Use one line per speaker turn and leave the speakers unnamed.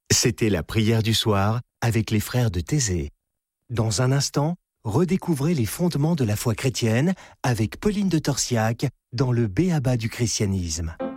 C'était la prière du soir avec les frères de Thésée. Dans un instant, redécouvrez les fondements de la foi chrétienne avec Pauline de Torsiac dans le B.A.B.A. du christianisme.